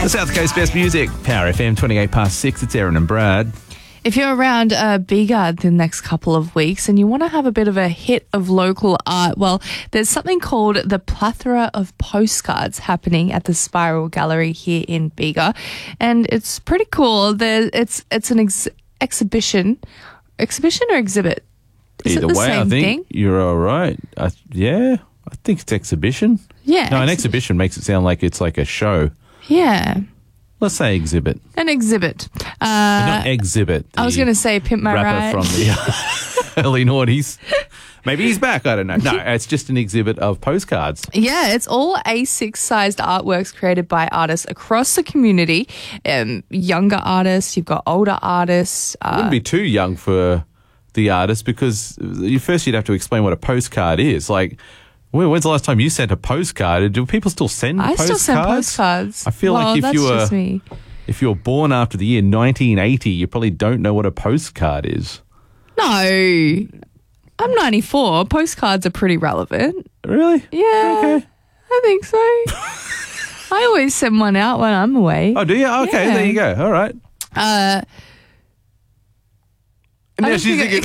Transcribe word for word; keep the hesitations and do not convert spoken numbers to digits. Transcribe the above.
The South Coast Best Music, Power F M, twenty-eight past six. It's Aaron and Brad. If you're around uh, Bega the next couple of weeks and you want to have a bit of a hit of local art, well, there's something called the Plethora of Postcards happening at the Spiral Gallery here in Bega, and it's pretty cool. There, it's it's an ex- exhibition, exhibition or exhibit. Is Either it the way, same I think thing? you're all right. I, yeah, I think it's exhibition. Yeah, No, an exhi- exhibition makes it sound like it's like a show. Yeah, Let's say exhibit. an exhibit. But Uh, not exhibit. I was the going to say Pimp My rapper Ride. from the early noughties. Maybe he's back. I don't know. No, it's just an exhibit of postcards. Yeah, it's all A six sized artworks created by artists across the community. Um, younger artists, you've got older artists. Uh, Wouldn't be too young for the artist because you first you'd have to explain what a postcard is. Like, when, when's the last time you sent a postcard? Do people still send I postcards? still send postcards. I feel well, like if that's you were just me. if you were born after the year nineteen eighty, you probably don't know what a postcard is. No, I'm ninety-four. Postcards are pretty relevant. Really? Yeah, Okay. I think so. I always send one out when I'm away. Oh, do you? Okay, Yeah. there you go. All right. Uh, And now don't she's think thinking,